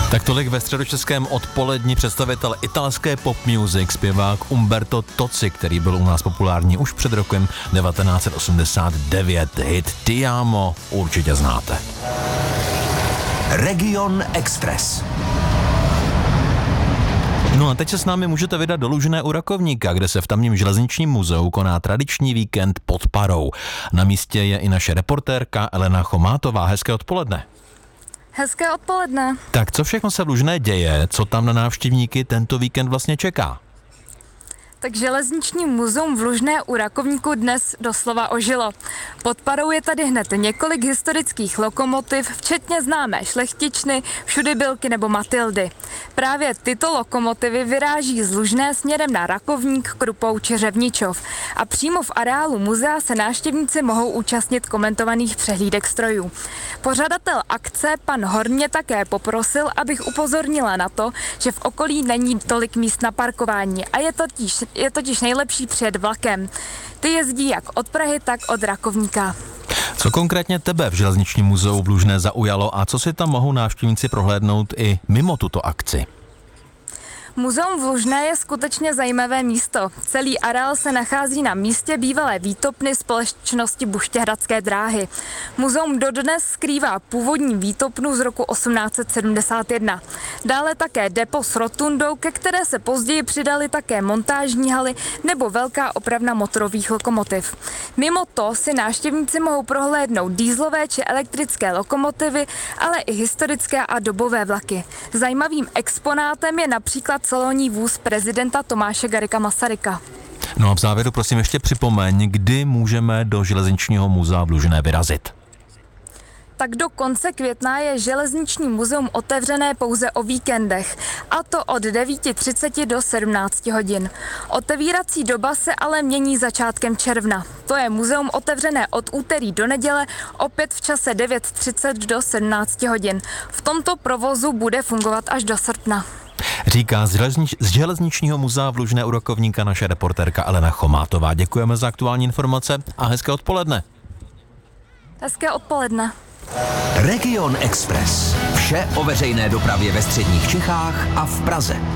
Tak tolik ve středočeském odpolední představitel italské pop music, zpěvák Umberto Tozzi, který byl u nás populární už před rokem 1989. Hit Ti amo určitě znáte. Region Express. No a teď se s námi můžete vydat do Lužné u Rakovníka, kde se v tamním železničním muzeu koná tradiční víkend pod parou. Na místě je i naše reportérka Elena Chomátová. Hezké odpoledne. Hezké odpoledne. Tak co všechno se v Lužné děje, co tam na návštěvníky tento víkend vlastně čeká? Tak železniční muzeum v Lužné u Rakovníku dnes doslova ožilo. Pod parou je tady hned několik historických lokomotiv, včetně známé šlechtičny, všudybylky nebo Matildy. Právě tyto lokomotivy vyráží z Lužné směrem na Rakovník, Krupou či Řevničov. A přímo v areálu muzea se návštěvníci mohou účastnit komentovaných přehlídek strojů. Pořadatel akce, pan Horn, mě také poprosil, abych upozornila na to, že v okolí není tolik míst na parkování a je totiž nejlepší přijet vlakem. Ty jezdí jak od Prahy, tak od Rakovníka. Co konkrétně tebe v železničním muzeu v Lužné zaujalo a co si tam mohou návštěvníci prohlédnout i mimo tuto akci? Muzeum v Lužné je skutečně zajímavé místo. Celý areál se nachází na místě bývalé výtopny společnosti Buštěhradské dráhy. Muzeum dodnes skrývá původní výtopnu z roku 1871. Dále také depo s rotundou, ke které se později přidaly také montážní haly nebo velká opravna motorových lokomotiv. Mimo to si návštěvníci mohou prohlédnout dieselové či elektrické lokomotivy, ale i historické a dobové vlaky. Zajímavým exponátem je například salonní vůz prezidenta Tomáše Garrigua Masaryka. No a v závěru prosím ještě připomeň, kdy můžeme do železničního muzea v Lužné vyrazit. Tak do konce května je železniční muzeum otevřené pouze o víkendech, a to od 9:30 do 17 hodin. Otevírací doba se ale mění začátkem června. To je muzeum otevřené od úterý do neděle, opět v čase 9:30 do 17 hodin. V tomto provozu bude fungovat až do srpna. Říká z železničního muzea v Lužné u Rakovníka naše reportérka Elena Chomátová. Děkujeme za aktuální informace a hezké odpoledne. Hezké odpoledne. Region Express. Vše o veřejné dopravě ve středních Čechách a v Praze.